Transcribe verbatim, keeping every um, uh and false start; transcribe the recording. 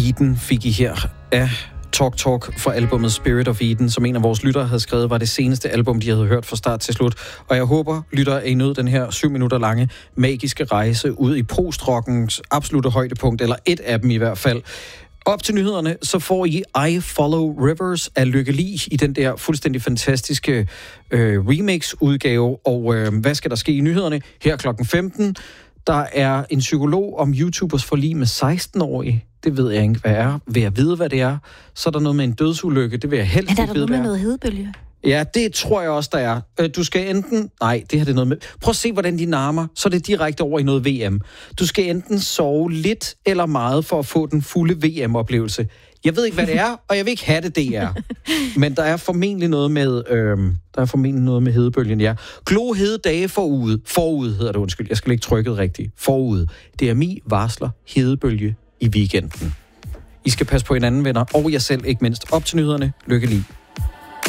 Eden fik I her af Talk Talk fra albumet Spirit of Eden, som en af vores lyttere havde skrevet, var det seneste album, de havde hørt fra start til slut. Og jeg håber, lytter, at I nød den her syv minutter lange magiske rejse ud i postrockens absolutte højdepunkt, eller et af dem i hvert fald. Op til nyhederne, så får I I Follow Rivers af Lykke Li i den der fuldstændig fantastiske øh, remix-udgave. Og øh, hvad skal der ske i nyhederne? Her klokken femten. Der er en psykolog om YouTubers forlig med seksten-årige. Det ved jeg ikke, hvad er. Vil jeg vide, hvad det er? Så er der noget med en dødsulykke. Det vil jeg helst ikke vide, hvad er. Er der noget med noget hedebølge? Ja, det tror jeg også, der er. Du skal enten... Nej, det her det er noget med... Prøv at se, hvordan de narmer. Så er det direkte over i noget V M. Du skal enten sove lidt eller meget for at få den fulde V M-oplevelse. Jeg ved ikke, hvad det er, og jeg vil ikke have det, det er. Men der er formentlig noget med... Øhm, der er formentlig noget med hedebølgen, ja. Glo hede dage forud. Forud hedder det, undskyld. Jeg skal ikke trykket rigtigt. Forud. D M I varsler hedebølge i weekenden. I skal passe på hinanden, venner, og jer selv ikke mindst. Op til nyhederne. Lykke Li.